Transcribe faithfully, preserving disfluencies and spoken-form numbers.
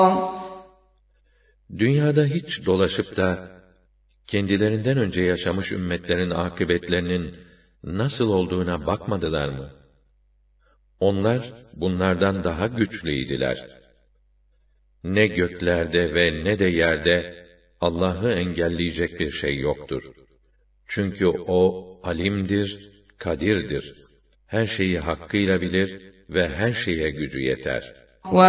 Dünyada hiç dolaşıp da, kendilerinden önce yaşamış ümmetlerin akıbetlerinin nasıl olduğuna bakmadılar mı? Onlar, bunlardan daha güçlüydiler. Ne göklerde ve ne de yerde, Allah'ı engelleyecek bir şey yoktur. Çünkü O, alimdir, kadirdir. Her şeyi hakkıyla bilir ve her şeye gücü yeter.